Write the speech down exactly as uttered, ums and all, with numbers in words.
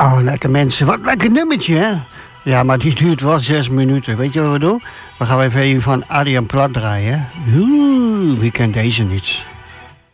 Oh, lekker mensen. Wat lekker nummertje, hè? Ja, maar die duurt wel zes minuten. Weet je wat we doen? We gaan even van Adriaan Plat draaien. Oeh, wie kent deze niet?